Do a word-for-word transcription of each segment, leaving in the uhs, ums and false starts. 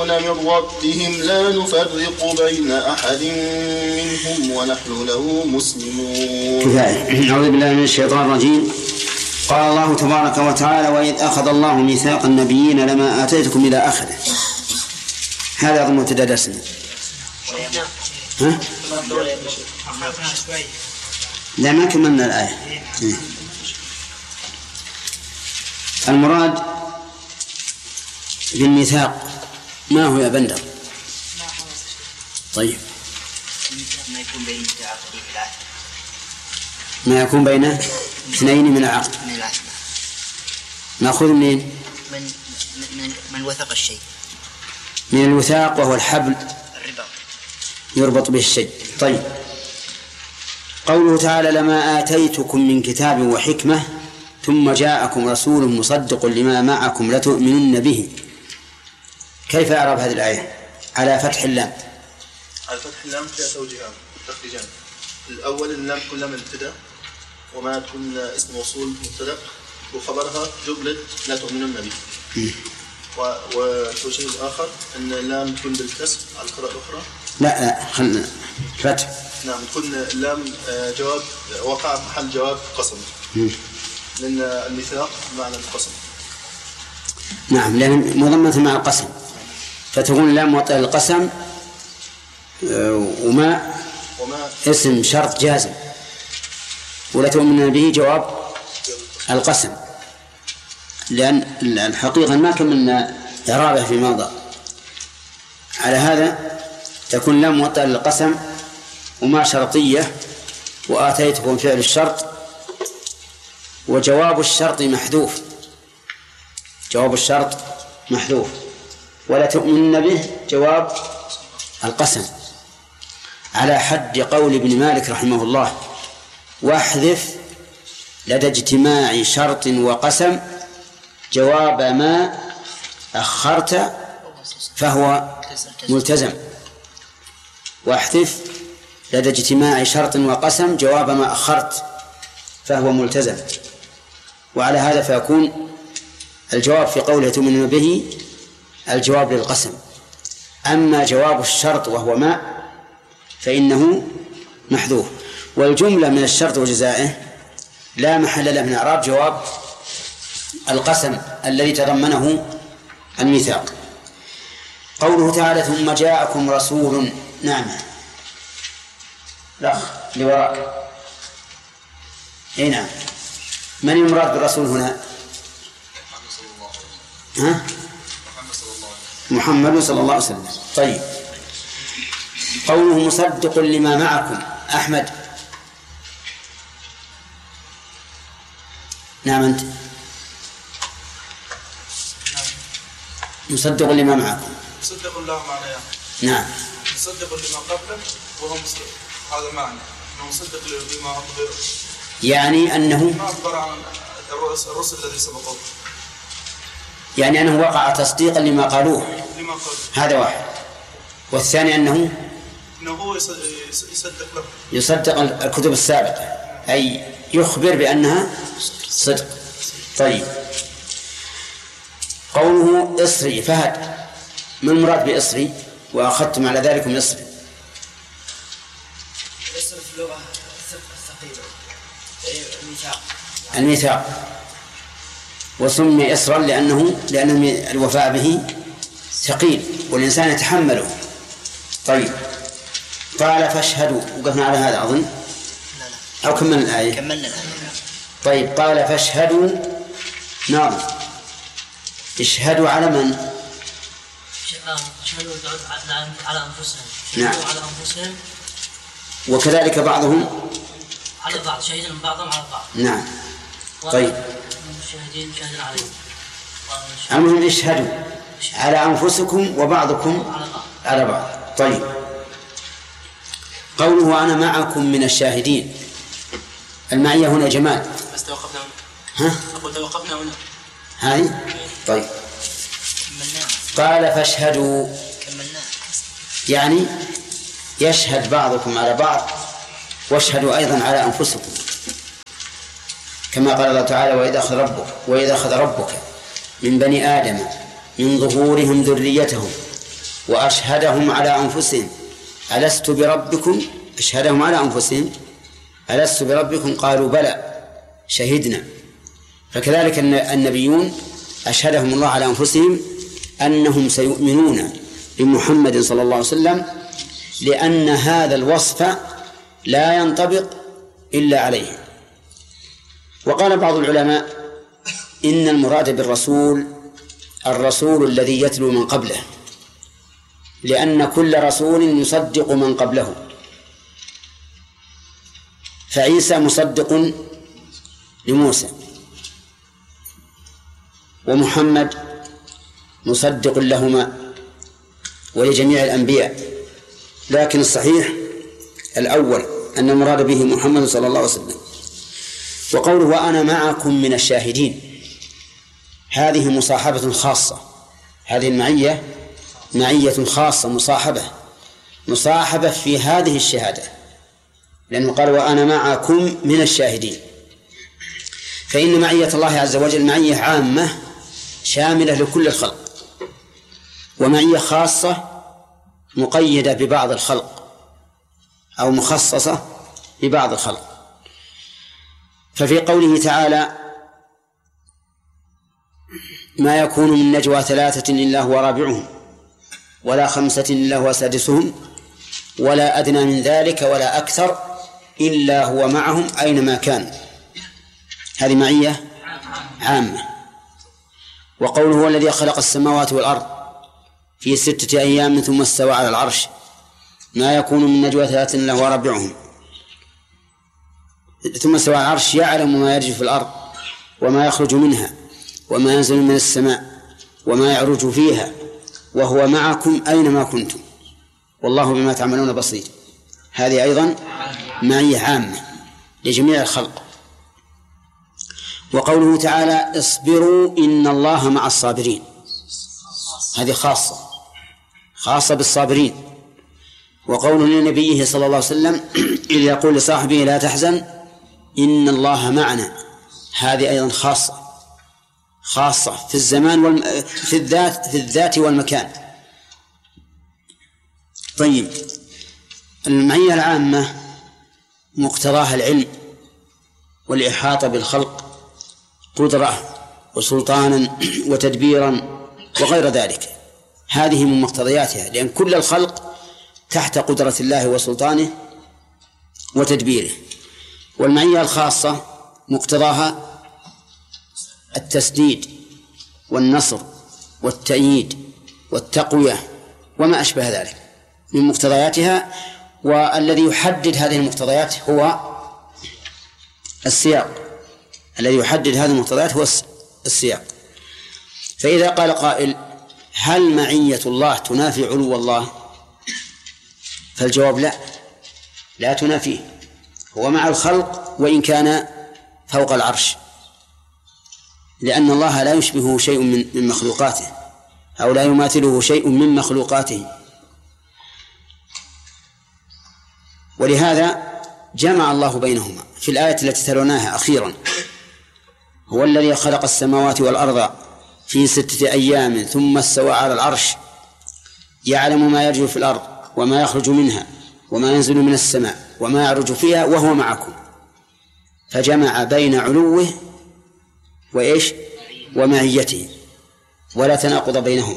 من ربهم لا نفرق بين أحد منهم ونحن له مسلمون. كفاية. أعوذ بالله من الشيطان الرجيم. قال الله تبارك وتعالى: وإذ أخذ الله ميثاق النبيين لما آتيتكم إلى آخره. هذا ضمن مبتدأ درسنا. ها؟ لا ما كملنا الآية. المراد بالميثاق ما هو يا بندر؟ طيب ما يكون بين ما يكون بين اثنين من العقد. نأخذ منين؟ من من من وثق الشيء. من الوثاق وهو الحبل الرباط يربط به الشيء. طيب قوله تعالى: لما آتيتكم من كتاب وحكمة ثم جاءكم رسول مصدق لما معكم لتؤمنن به. كيف أعرب هذه الآية على فتح اللام؟ على فتح اللام فيها توجيهان تخريجان. الأول اللام تكون لام الابتداء وما تكون اسم موصول مبتدأ وخبرها جملة لا تؤمنون به. والتوجيه الآخر أن اللام تكون بالكسر على القراءة الأخرى. لا لا خلنا فتح. نعم تكون اللام جواب وقع في محل جواب قسم. لأن الميثاق معنى القسم. نعم لأن مضمنة مع القسم فتكون اللام وطئ القسم وما وما اسم شرط جازم ولا تؤمن به جواب القسم، لأن الحقيقة ما كملنا إعرابه في ماضى. على هذا تكون لام وطئ القسم وما شرطية وآتيتكم فعل الشرط وجواب الشرط محذوف. جواب الشرط محذوف ولا تؤمن به جواب القسم، على حد قول ابن مالك رحمه الله: واحذف لدى اجتماع شرط وقسم جواب ما أخرت فهو ملتزم. واحذف لدى اجتماع شرط وقسم جواب ما أخرت فهو ملتزم. وعلى هذا فيكون الجواب في قوله تؤمنون به الجواب للقسم. أما جواب الشرط وهو ما فإنه محذوف. والجملة من الشرط وجزائه لا محل له من إعراب جواب القسم الذي تضمنه الميثاق. قوله تعالى: ثم جاءكم رسول. نعم لا لوراء. اي نعم. من المراد بالرسول هنا؟ ها؟ محمد صلى الله عليه وسلم. طيب قوله مصدق لما معكم. أحمد. نعم أنت. مصدق لما معكم. مصدق الله معناه. نعم. مصدق لما قبله وهو مصدق. هذا معنى مصدق لما أخبر. يعني أنه ما أخبر عن الرسل الذي سبقوه. يعني أنه وقع تصديقا لما قالوه. لما قالوه. هذا واحد. والثاني أنه إنه هو يصدق له. يصدق الكتب السابقة أي يخبر بأنها صدق. طيب قوله إصري. فهد ما المراد بإصري وأخذتم على ذلك من إصري؟ إصري في اللغة الثقيلة الميثاق. الميثاق وسمي إصرا لأنه لأن الوفاء به ثقيل والإنسان يتحمله. طيب قال فاشهدوا. وقفنا على هذا أظن أو كملنا الآية؟ كملنا الآية. طيب قال فاشهدوا. نعم اشهدوا على من؟ اشهدوا على أنفسهم. نعم. على أنفسهم وكذلك بعضهم على بعض. شهيدا بعضهم على بعض. نعم. طيب شاهدين شاهدين عليهم. المهم اشهدوا على أنفسكم وبعضكم على بعض. على بعض. طيب قوله أنا معكم من الشاهدين. المعية هنا جمال. بس توقفنا ها؟ هنا. أقول توقفنا هنا. هاي طيب. كملناه. قال فاشهدوا كملناه. يعني يشهد بعضكم على بعض واشهدوا أيضا على أنفسكم كما قال الله تعالى: وإذا أخذ ربك وإذا أخذ ربك من بني آدم من ظهورهم ذريتهم وأشهدهم على أنفسهم ألست بربكم أشهدهم على أنفسهم ألست بربكم قالوا بلى شهدنا. فكذلك النبيون أشهدهم الله على أنفسهم أنهم سيؤمنون بمحمد صلى الله عليه وسلم، لأن هذا الوصف لا ينطبق إلا عليه. وقال بعض العلماء إن المراد بالرسول الرسول الذي يتلو من قبله، لأن كل رسول يصدق من قبله، فعيسى مصدق لموسى، ومحمد مصدق لهما ولجميع الأنبياء. لكن الصحيح الأول أن المراد به محمد صلى الله عليه وسلم. وقوله وأنا معكم من الشاهدين، هذه مصاحبة خاصة، هذه المعية معية خاصة، مصاحبة مصاحبة في هذه الشهادة، لأنه قال وأنا معكم من الشاهدين. فإن معية الله عز وجل معية عامة شاملة لكل الخلق، ومعية خاصة مقيدة ببعض الخلق أو مخصصة ببعض الخلق. ففي قوله تعالى ما يكون من نجوى ثلاثة إلا هو رابعهم ولا خمسة إلا هو سادسهم ولا أدنى من ذلك ولا أكثر إلا هو معهم أينما كانوا، هذه معية عامة. وقوله هو الذي خلق السماوات والأرض في ستة أيام ثم استوى على العرش ما يكون من نجوى ثلاثة إلا هو رابعهم ثم استوى على العرش يعلم ما يجري في الأرض وما يخرج منها وما ينزل من السماء وما يعرج فيها وهو معكم أينما كنتم والله بما تعملون بصير. هذه أيضا معية عامة لجميع الخلق. وقوله تعالى اصبروا إن الله مع الصابرين، هذه خاصة خاصة بالصابرين. وقوله لنبيه صلى الله عليه وسلم إذ يقول لصاحبه لا تحزن إن الله معنا، هذه أيضا خاصة خاصة في الزمان والم... في الذات في الذات والمكان. طيب، المعية العامة مقتضاها العلم والإحاطة بالخلق قدرة وسلطانا وتدبيرا وغير ذلك، هذه من مقتضياتها، لأن كل الخلق تحت قدرة الله وسلطانه وتدبيره. والمعية الخاصة مقتضاها التسديد والنصر والتأييد والتقوية وما أشبه ذلك من مقتضياتها. والذي يحدد هذه المقتضيات هو السياق، الذي يحدد هذه المقتضيات هو السياق. فإذا قال قائل هل معية الله تنافي علو الله؟ فالجواب لا، لا تنافيه، هو مع الخلق وإن كان فوق العرش، لأن الله لا يشبهه شيء من مخلوقاته أو لا يماثله شيء من مخلوقاته. ولهذا جمع الله بينهما في الآية التي تلوناها أخيرا، هو الذي خلق السماوات والأرض في ستة أيام ثم استوى على العرش يعلم ما يجري في الأرض وما يخرج منها وما ينزل من السماء وما يعرج فيها وهو معكم، فجمع بين علوه وإيش ومعيته ولا تناقض بينهم.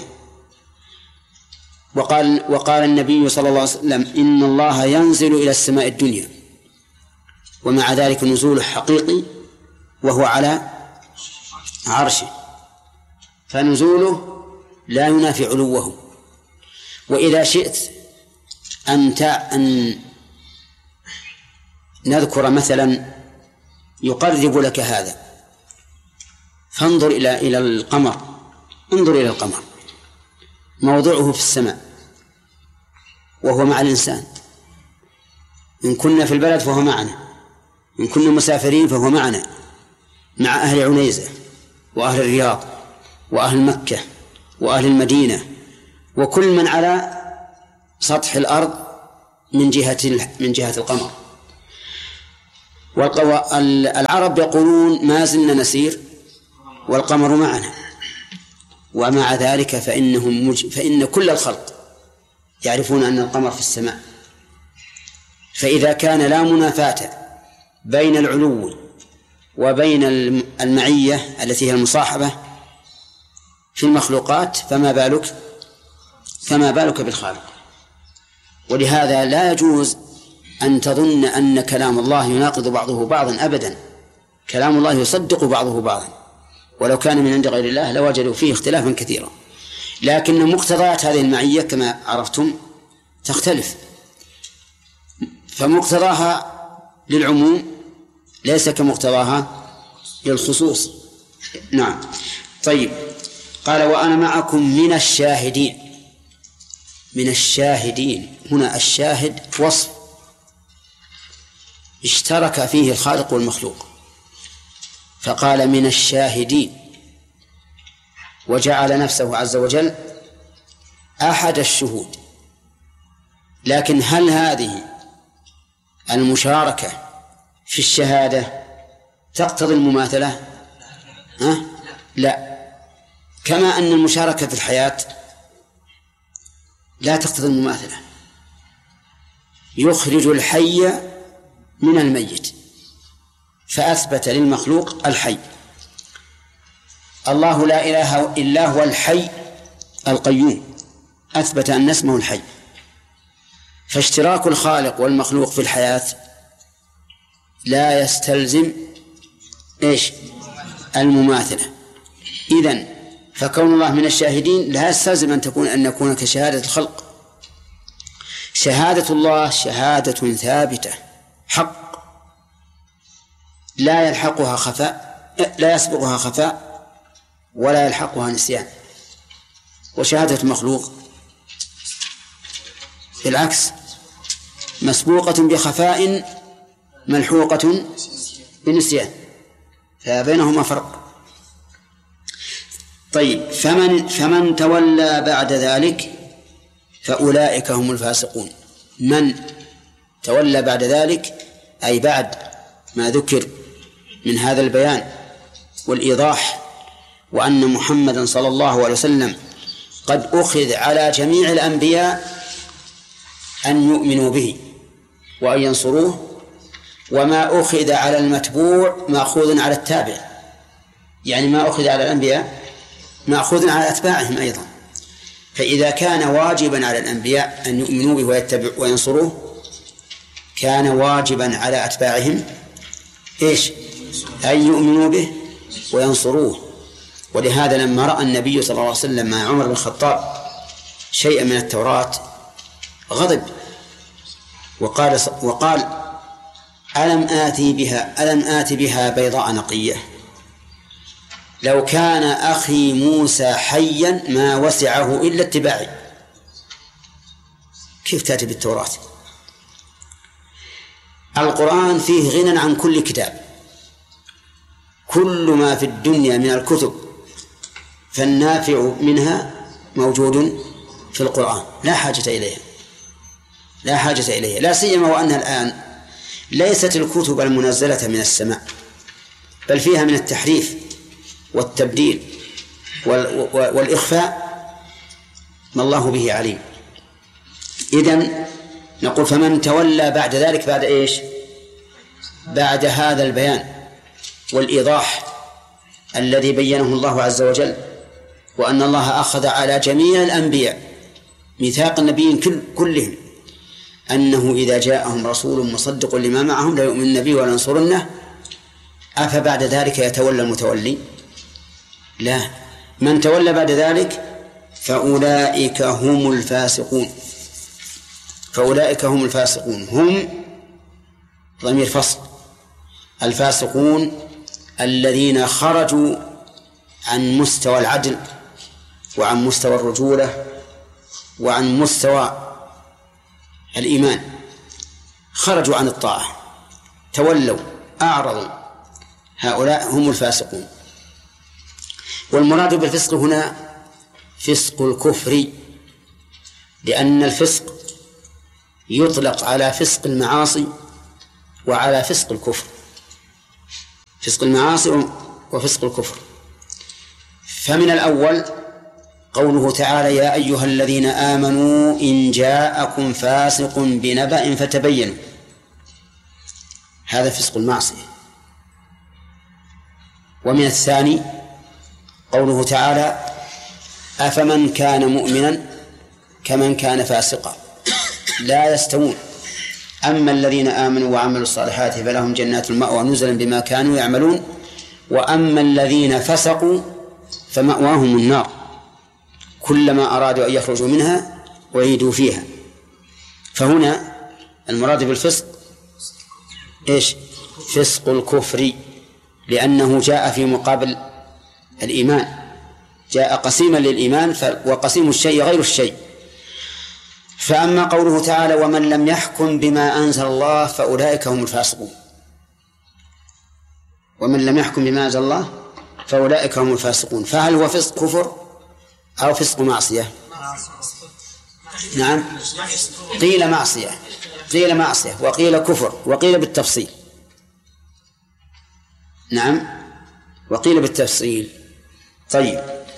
وقال وقال النبي صلى الله عليه وسلم إن الله ينزل إلى السماء الدنيا، ومع ذلك نزوله حقيقي وهو على عرشه، فنزوله لا ينافي علوه. وإذا شئت أن أن نذكر مثلا يقرب لك هذا، فانظر إلى إلى القمر، انظر إلى القمر موضعه في السماء وهو مع الإنسان، إن كنا في البلد فهو معنا، إن كنا مسافرين فهو معنا، مع أهل عنيزة وأهل الرياض وأهل مكة وأهل المدينة وكل من على سطح الأرض من جهة من جهة القمر. والعرب يقولون ما زلنا نسير والقمر معنا، ومع ذلك فإنهم مج... فإن كل الخلق يعرفون أن القمر في السماء. فإذا كان لا منافاة بين العلو وبين المعية التي هي المصاحبة في المخلوقات فما بالك فما بالك بالخالق. ولهذا لا يجوز أن تظن أن كلام الله يناقض بعضه بعضا أبدا. كلام الله يصدق بعضه بعضا، ولو كان من عند غير الله لوجدوا فيه اختلافا كثيرا، لكن مقتضيات هذه المعية كما عرفتم تختلف، فمقتضاها للعموم ليس كمقتضاها للخصوص. نعم. طيب، قال وأنا معكم من الشاهدين. من الشاهدين هنا الشاهد وصف اشترك فيه الخالق والمخلوق، فقال من الشاهدين وجعل نفسه عز وجل أحد الشهود. لكن هل هذه المشاركة في الشهادة تقتضي المماثلة؟ ها؟ لا، كما أن المشاركة في الحياة لا تقتضي المماثلة. يخرج الحي من الميت فأثبت للمخلوق الحي. الله لا إله إلا هو الحي القيوم، أثبت أن اسمه الحي. فاشتراك الخالق والمخلوق في الحياة لا يستلزم إيش؟ المماثلة. إذن فكون الله من الشاهدين لا يستلزم أن تكون أن نكون كشهادة الخلق. شهادة الله شهادة ثابتة حق لا يلحقها خفاء، لا يسبقها خفاء ولا يلحقها نسيان. وشهادة المخلوق بالعكس مسبوقة بخفاء ملحوقة بنسيان، فبينهما فرق. طيب، فمن فمن تولى بعد ذلك فأولئك هم الفاسقون. من تولى بعد ذلك أي بعد ما ذكر من هذا البيان والإيضاح، وأن محمدا صلى الله عليه وسلم قد أخذ على جميع الأنبياء أن يؤمنوا به وأن ينصروه، وما أخذ على المتبوع مأخوذ على التابع، يعني ما أخذ على الأنبياء مأخوذ على أتباعهم أيضا. فإذا كان واجبا على الأنبياء أن يؤمنوا به ويتبعوا وينصروه، كان واجبا على أتباعهم إيش؟ أن يؤمنوا به وينصروه. ولهذا لما رأى النبي صلى الله عليه وسلم مع عمر بن الخطاب شيئا من التوراة غضب وقال وقال ألم آتي بها ألم آتي بها بيضاء نقية، لو كان أخي موسى حيا ما وسعه إلا اتباعي. كيف تأتي بالتوراة؟ القرآن فيه غنى عن كل كتاب، كل ما في الدنيا من الكتب فالنافع منها موجود في القرآن، لا حاجة إليها لا حاجة إليها لا سيما وأنها الآن ليست الكتب المنزلة من السماء، بل فيها من التحريف والتبديل والإخفاء ما الله به عليم. إذن نقول فمن تولى بعد ذلك، بعد إيش؟ بعد هذا البيان والإيضاح الذي بينه الله عز وجل، وأن الله أخذ على جميع الأنبياء ميثاق النبيين كل كلهم أنه إذا جاءهم رسول مصدق لما معهم لا يؤمن به ولا ينصرنه، أفبعد ذلك يتولى المتولي؟ لا، من تولى بعد ذلك فأولئك هم الفاسقون. فأولئك هم الفاسقون، هم ضمير فصل، الفاسقون الذين خرجوا عن مستوى العدل وعن مستوى الرجولة وعن مستوى الإيمان، خرجوا عن الطاعة، تولوا، أعرضوا، هؤلاء هم الفاسقون. والمراد بالفسق هنا فسق الكفر، لأن الفسق يطلق على فسق المعاصي وعلى فسق الكفر، فسق المعاصي وفسق الكفر. فمن الأول قوله تعالى يا أيها الذين آمنوا إن جاءكم فاسق بنبأ فتبينوا، هذا فسق المعصية. ومن الثاني قوله تعالى أفمن كان مؤمنا كمن كان فاسقا لا يستوون، أما الذين آمنوا وعملوا الصالحات فلهم جنات المأوى نزلا بما كانوا يعملون، وأما الذين فسقوا فمأواهم النار كلما أرادوا أن يخرجوا منها أعيدوا فيها. فهنا المراد بالفسق إيش؟ فسق الكفر، لأنه جاء في مقابل الإيمان، جاء قسيما للإيمان وقسيم الشيء غير الشيء. فأما قوله تعالى ومن لم يحكم بما أنزل الله فأولئك هم الفاسقون، ومن لم يحكم بما أنزل الله فأولئك هم الفاسقون، فهل هو فسق كفر أو فسق معصية؟ نعم، قيل معصية، قيل معصية وقيل كفر وقيل بالتفصيل. نعم، وقيل بالتفصيل. طيب،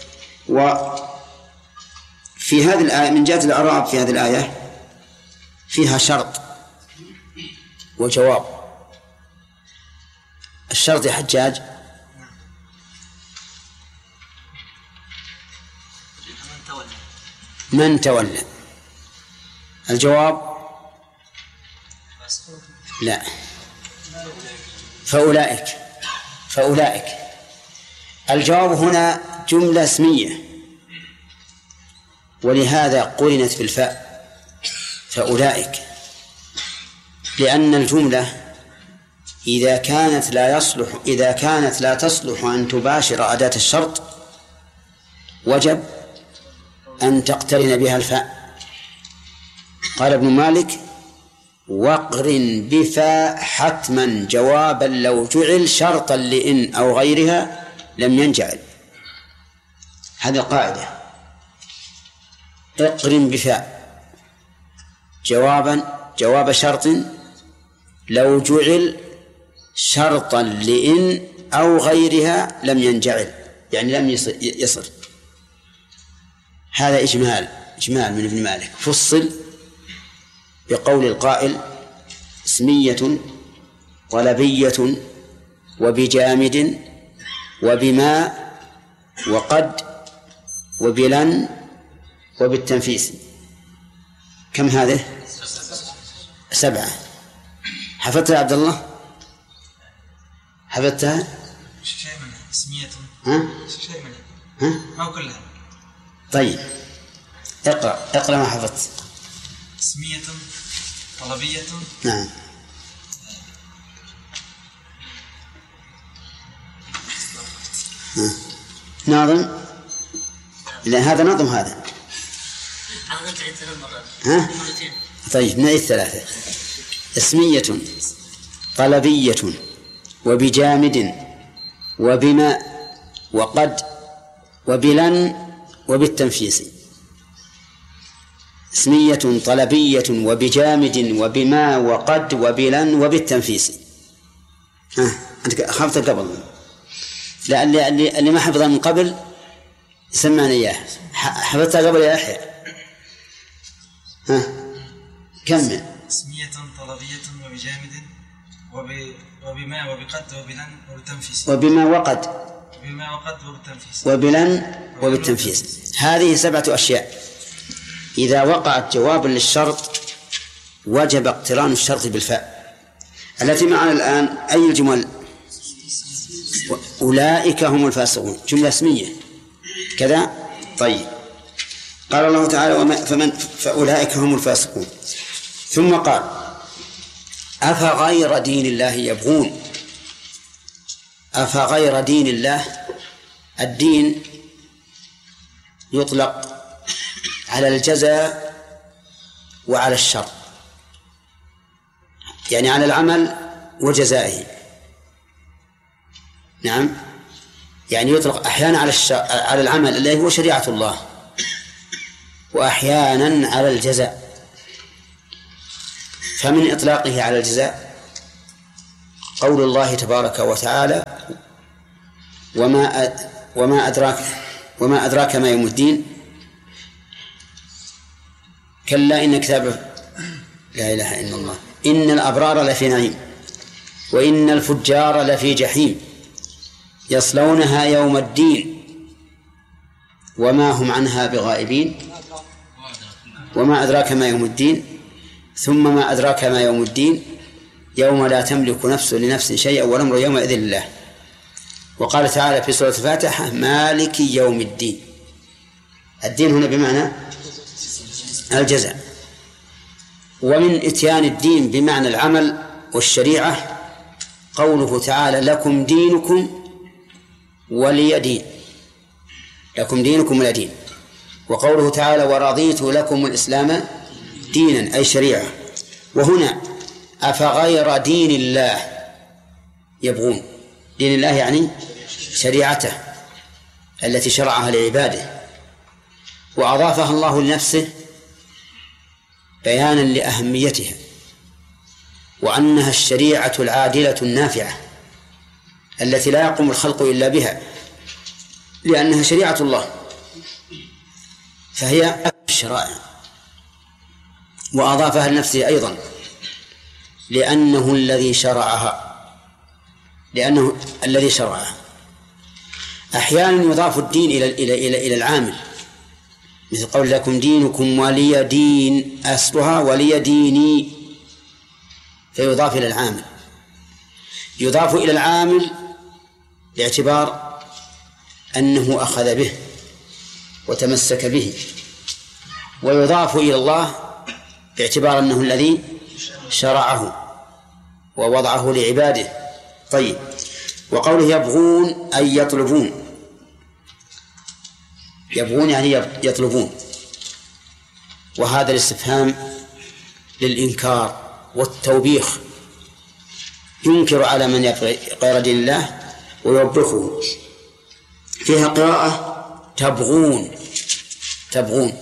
وفي هذه الآية من جهة الإعراب في هذه الآية فيها شرط وجواب. الشرط يا حجاج من تولى، الجواب لا فأولئك، فأولئك الجواب هنا جملة اسمية ولهذا قرنت بالفاء فأولئك، لأن الجملة إذا كانت لا يصلح إذا كانت لا تصلح أن تباشر أداة الشرط وجب أن تقترن بها الفاء. قال ابن مالك واقرن بفاء حتما جوابا لو جعل شرطا لإن أو غيرها لم ينجعل. هذه القاعدة، اقرن بفاء جوابا جواب شرط لو جعل شرطا لإن أو غيرها لم ينجعل، يعني لم يصل. هذا إجمال إجمال من ابن مالك، فصل بقول القائل اسمية طلبية وبجامد وبما وقد وبلن وبالتنفيس. كم هذه؟ سبعة. حفظتها يا عبد الله؟ حفظتها؟ شيء منها اسمية. ها؟ شيء منها. ها؟ ما كلها. طيب اقرأ اقرأ ما حفظت. اسمية طلبية. نعم. ها. ناظم، لأن هذا نظم هذا. ها؟ طيب نعيد ثلاثة. اسمية طلبية وبجامد وبما وقد وبلن وبالتنفيس. اسمية طلبية وبجامد وبما وقد وبلن وبالتنفيس. ها أنت حفظت قبل؟ لا اللي, اللي, اللي ما حفظها من قبل سمعنا إياه. حفظتها قبل يا يحيى؟ ها كمل. اسمية طلبية وبجامد وب... وبما وبقد وبلن وبالتنفيس. وبما وقد وبما وقد وبالتنفيس. وبلن وبالتنفيس. هذه سبعة أشياء إذا وقعت جوابا للشرط وجب اقتران الشرط بالفاء التي معنا الآن. أي الجمل؟ أولئك هم الفاسقون، جملة اسمية كذا. طيب، قال الله تعالى وما فمن فأولئك هم الفاسقون، ثم قال أفغير دين الله يبغون. أفغير دين الله، الدين يطلق على الجزاء وعلى الشر، يعني على العمل وجزائه. نعم، يعني يطلق أحيانا على الشر على العمل الذي هو شريعة الله، وأحيانا على الجزاء. فمن إطلاقه على الجزاء قول الله تبارك وتعالى وما وما أدراك وما أدراك ما يوم الدين كلا إن كتاب لا إله إلا الله إن الأبرار لفي نعيم وإن الفجار لفي جحيم يصلونها يوم الدين وما هم عنها بغائبين وما أدراك ما يوم الدين ثم ما أدراك ما يوم الدين يوم لا تملك نفس لنفس شيئا والأمر يومئذ لله. وقال تعالى في سورة الفاتحة مالك يوم الدين. الدين هنا بمعنى الجزاء. ومن إتيان الدين بمعنى العمل والشريعة قوله تعالى لكم دينكم ولي دين لكم دينكم ولي دين. وقوله تعالى ورضيت لكم الإسلام دينا أي شريعة. وهنا أفغير دين الله يبغون. دين الله يعني شريعته التي شرعها لعباده وأضافها الله لنفسه بيانا لأهميتها وأنها الشريعة العادلة النافعة التي لا يقوم الخلق إلا بها لأنها شريعة الله فهي الشرائع. وأضافها لنفسه أيضا لأنه الذي شرعها لأنه الذي شرعها. أحيانا يضاف الدين إلى إلى إلى إلى العامل مثل قول لكم دينكم ولي دين أصلها ولي ديني فيضاف إلى العامل. يضاف إلى العامل باعتبار أنه أخذ به وتمسك به ويضاف إلى الله باعتبار أنه الذي شرعه ووضعه لعباده. طيب وقوله يبغون أي يطلبون. يبغون يعني يطلبون وهذا الاستفهام للإنكار والتوبيخ ينكر على من يبغي غير دين الله ويوبخه. فيها قراءة تبغون تبغون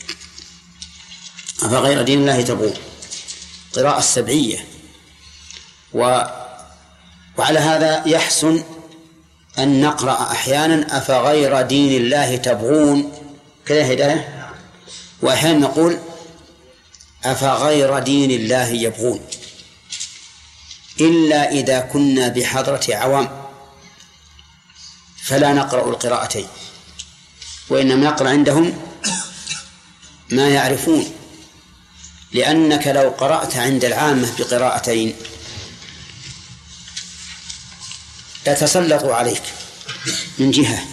أفغير دين الله تبغون قراءة سبعية. و وعلى هذا يحسن أن نقرأ أحيانا أفغير دين الله تبغون كذا هداية وأحيانا نقول أفغير دين الله يبغون إلا إذا كنا بحضرة عوام فلا نقرأ القراءتين وإنما نقرأ عندهم ما يعرفون لأنك لو قرأت عند العامة بقراءتين تتسلطوا عليك من جهة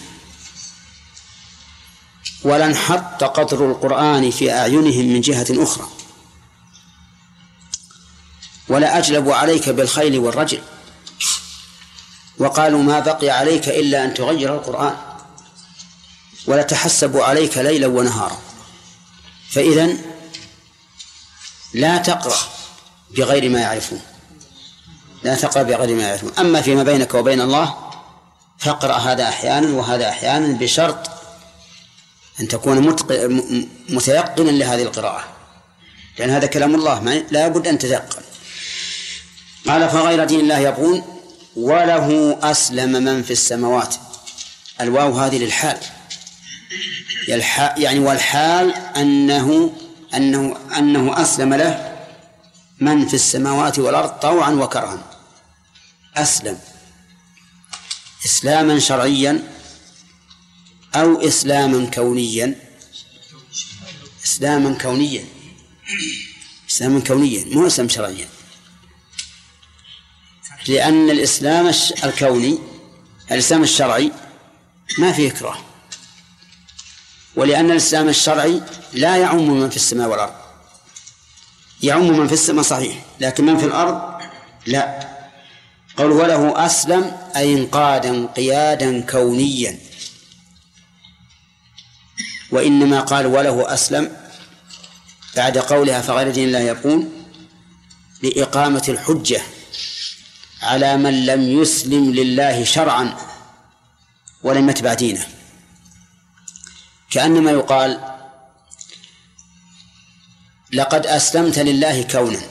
ولانحط قدر القرآن في أعينهم من جهة أخرى ولا أجلبوا عليك بالخيل والرجل وقالوا ما بقي عليك إلا أن تغير القرآن ولا تحسبوا عليك ليلا ونهارا. فإذن لا تقرأ بغير ما يعرفون لا تقرأ بغير ما يعرفون. أما فيما بينك وبين الله فاقرأ هذا أحيانا وهذا أحيانا بشرط أن تكون متيقنا لهذه القراءة لأن هذا كلام الله لا بد أن تتيقن. قال فغير دين الله يبغون وله أسلم من في السماوات. الواو هذه للحال يعني والحال أنه أنه أنه أسلم له من في السماوات والأرض طوعا وكرها. أسلم إسلاما شرعيا أو إسلاما كونيا. إسلاما كونيا إسلاما كونيا مو إسلام شرعيا لأن الإسلام الكوني الإسلام الشرعي ما فيه إكراه ولأن الإسلام الشرعي لا يعم من في السماء والأرض يعم من في السماء صحيح لكن من في الأرض لا. قال وله أسلم أي انقادا انقيادا كونيا وإنما قال وله أسلم بعد قولها فغير دين الله يبغون لإقامة الحجة على من لم يسلم لله شرعا ولم يتبع دينه كأنما يقال لقد أسلمت لله كونا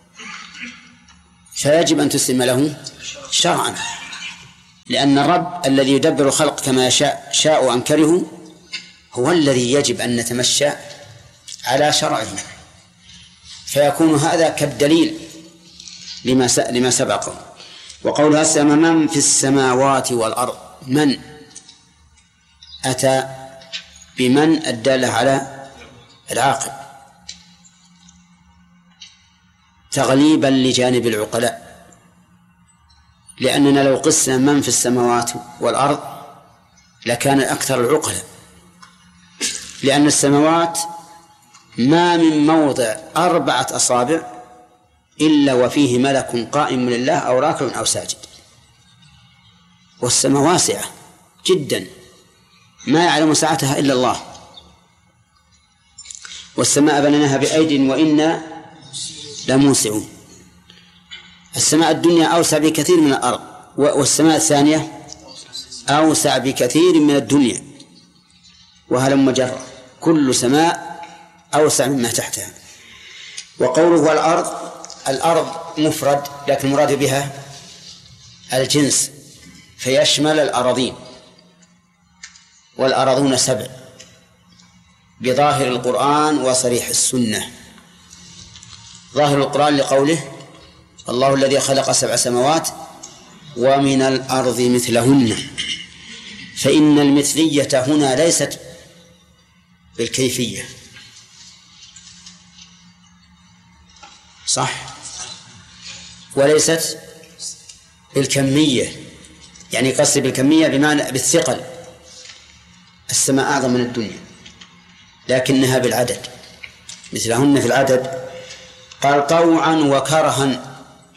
فيجب أن تسلم له شرعا لأن الرب الذي يدبر الخلق كما يشاء شاء أم كرهوا هو الذي يجب أن نتمشى على شرعه فيكون هذا كالدليل لما لما سبقه. وقولها السماء من في السماوات والأرض، من أتى بمن الدالة على العاقل تغليبا لجانب العقلاء، لأننا لو قسنا من في السماوات والأرض لكان أكثر العقلاء، لأن السماوات ما من موضع أربعة أصابع إلا وفيه ملك قائم لله أو راكع أو ساجد، والسماء واسعة جدا ما يعلم سعتها إلا الله. والسماء بنيناها بأيد وإنا لموسعون. السماء الدنيا أوسع بكثير من الأرض، والسماء الثانية أوسع بكثير من الدنيا، وهلم جرة كل سماء أوسع مما تحتها. وقوله والأرض، الأرض مفرد لكن المراد بها الجنس، فيشمل الأراضين، والأراضون سبع بظاهر القرآن وصريح السنة. ظاهر القرآن لقوله الله الذي خلق سبع سماوات ومن الأرض مثلهن، فإن المثلية هنا ليست بالكيفية، صح، وليست بالكمية، يعني قصدي بالكمية بمعنى بالثقل، السماء أعظم من الدنيا، لكنها بالعدد مثلهن في العدد. قال طوعا وكرها.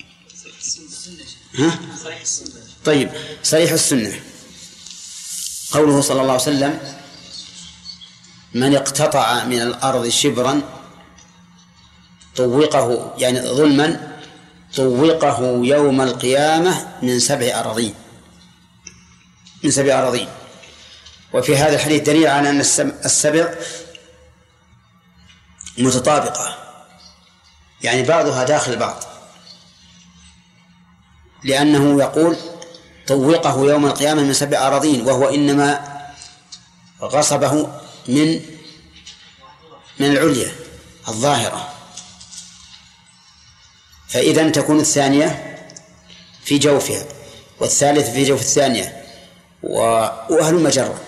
ها؟ طيب صريح السنة قوله صلى الله عليه وسلم من اقتطع من الأرض شبرا طوقه، يعني ظلما، طوقه يوم القيامة من سبع أراضين، من سبع أراضين. وفي هذا الحديث دليل على أن السبع متطابقة، يعني بعضها داخل بعض، لأنه يقول طوقه يوم القيامة من سبع أراضين، وهو إنما غصبه من من العليا الظاهرة، فإذن تكون الثانية في جوفها والثالث في جوف الثانية وأهل مجرة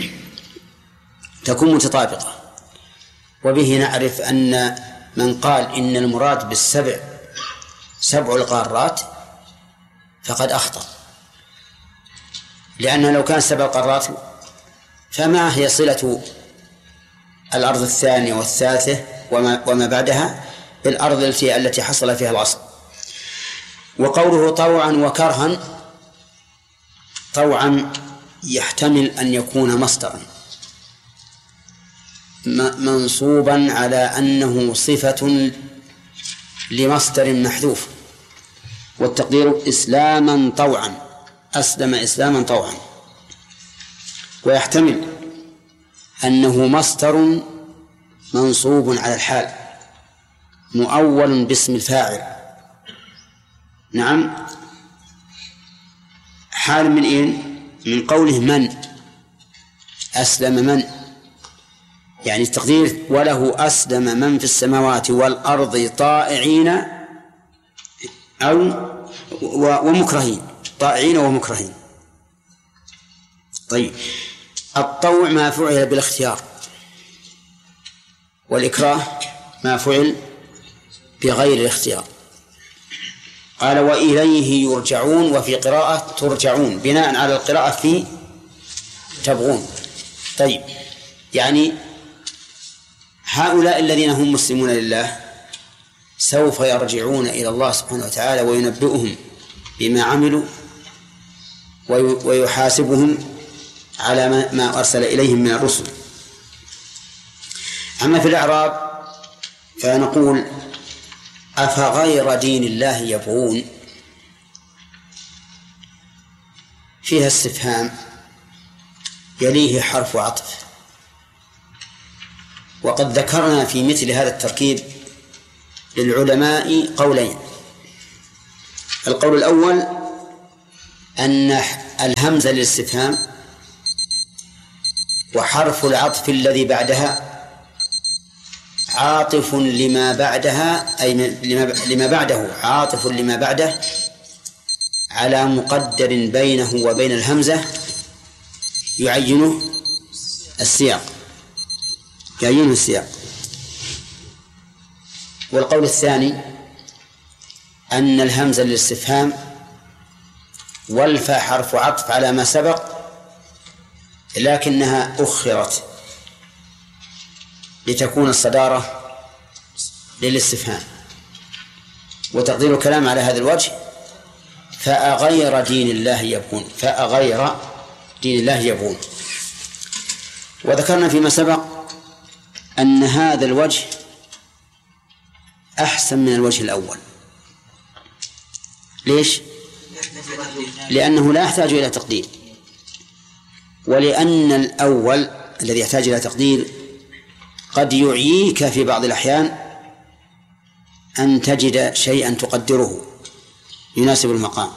تكون متطابقة. وبه نعرف أن من قال إن المراد بالسبع سبع القارات فقد أخطأ، لأنه لو كان سبع قارات فما هي صلة الأرض الثانية والثالثة وما, وما بعدها بالأرض التي التي حصل فيها العصر. وقوله طوعا وكرها، طوعا يحتمل أن يكون مصدرا منصوبا على أنه صفة لمصدر محذوف، والتقدير إسلاما طوعا، أسلم إسلاما طوعا. ويحتمل أنه مصدر منصوب على الحال مؤول باسم الفاعل. نعم، حال من إيه؟ من قوله من أسلم، من يعني التقدير وله أسلم من في السماوات والأرض طائعين أو ومكرهين، طائعين ومكرهين. طيب الطوع ما فعل بالاختيار، والإكراه ما فعل بغير الاختيار. قال وإليه يرجعون، وفي قراءة ترجعون بناء على القراءة في تبغون. طيب يعني هؤلاء الذين هم مسلمون لله سوف يرجعون إلى الله سبحانه وتعالى وينبئهم بما عملوا ويحاسبهم على ما أرسل إليهم من الرسل. أما في الأعراب فنقول أفغير دين الله يبغون، فيها استفهام يليه حرف عطف. وقد ذكرنا في مثل هذا التركيب للعلماء قولين. القول الأول أن الهمزة للاستفهام وحرف العطف الذي بعدها عاطف لما بعدها أي لما بعده عاطف لما بعده على مقدر بينه وبين الهمزة يعينه السياق يعينه السياق. والقول الثاني أن الهمزة للاستفهام والفاء حرف عطف على ما سبق لكنها أخرت لتكون الصدارة للاستفهام. وتقدير الكلام على هذا الوجه فأغير دين الله يبغون فأغير دين الله يبغون. وذكرنا فيما سبق أن هذا الوجه أحسن من الوجه الأول. ليش؟ لأنه لا يحتاج إلى تقدير، ولأن الأول الذي يحتاج إلى تقدير قد يعييك في بعض الأحيان أن تجد شيئا تقدره يناسب المقام.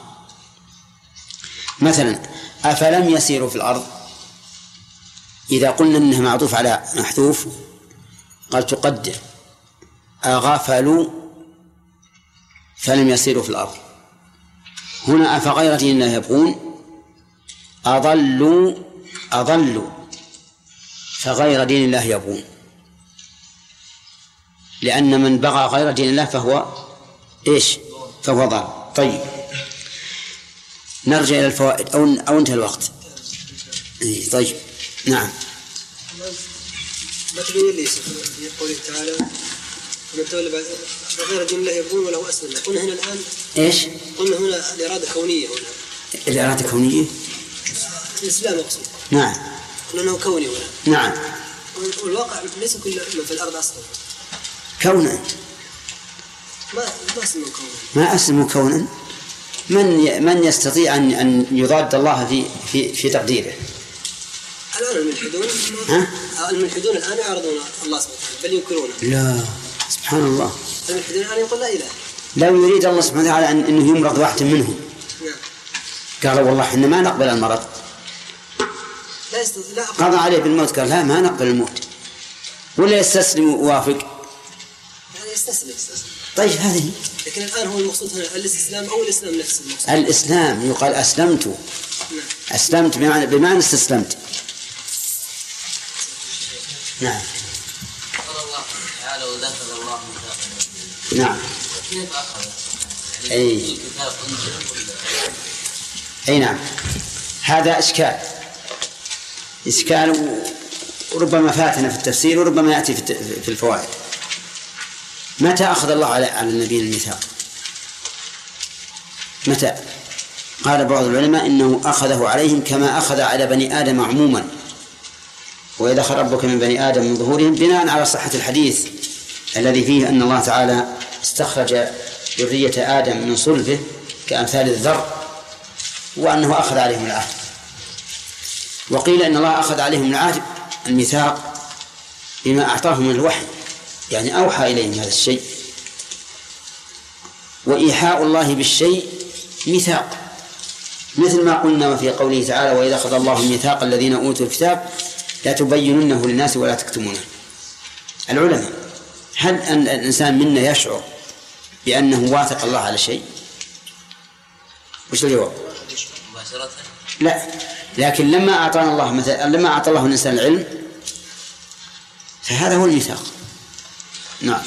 مثلا أفلم يسيروا في الأرض، إذا قلنا أنه معطوف على محذوف قال تقدر أغفلوا فلم يسيروا في الأرض. هنا أفغير دين الله يبغون أضلوا أضلوا فغير دين الله يبغون، لأن من بغى غير دين الله فهو إيش؟ فهو ضال. طيب نرجع إلى الفوائد أو أو انتهى الوقت. طيب نعم. ما تبين لي في قوله تعالى ومن تولى بعد غير دين الله يبغون وله أسلم. قلنا هنا الآن إيش؟ قلنا هنا الإرادة كونية هنا. الإرادة كونية؟ الإسلام أقصد. نعم. قلنا أنه كوني هنا. نعم. والواقع ليس كل من في الأرض أصلا. كونا. ما ما اسمه كونا. ما اسمه كونا. من من يستطيع أن أن يضاد الله في في في تقديره؟ الآن الملحدون ها؟ الملحدون الآن يعرضون الله سبحانه وتعالى بل ينكرونه. لا سبحان الله. الملحدون الآن يقول لا إله. لو يريد الله سبحانه وتعالى أن إنه يمرض واحد منهم. نعم. قالوا والله إحنا ما نقبل المرض. لا يستطيع. لا قضى عليه بالموت قال لا ما نقبل الموت. ولا يستسلم ووافق. يعني يستسلم يستسلم. طيب هذه. لكن الآن هو المقصود هنا الاستسلام أو الإسلام نفسه المقصود. الإسلام يقال أسلمت. نعم. أسلمت بمعنى بمعنى استسلمت. نعم. قال الله تعالى وذكر الله ميثاقا. نعم. كيف أخذ؟ أي. أي نعم. هذا إشكال. إشكال وربما فاتنا في التفسير وربما يأتي في الفوائد. متى أخذ الله على على النبي الميثاق؟ متى؟ قال بعض العلماء إنه أخذه عليهم كما أخذ على بني آدم عموما. وإذا أخذ ربك من بني آدم من ظهورهم بناء على صحة الحديث الذي فيه أن الله تعالى استخرج ذرية آدم من صلبه كأمثال الذر وأنه أخذ عليهم العهد. وقيل أن الله أخذ عليهم العهد الميثاق بما أعطاهم من الوحي، يعني أوحى إليهم هذا الشيء. وإيحاء الله بالشيء ميثاق، مثل ما قلنا وفي قوله تعالى وإذا أخذ الله ميثاق الذين أوتوا الكتاب لا تبيننه للناس ولا تكتمونه. العلماء هل أن الإنسان منا يشعر بأنه واثق الله على شيء؟ وش الجواب؟ لا، لكن لما أعطانا الله مثلا لما أعطى الله الإنسان العلم فهذا هو الميثاق. نعم.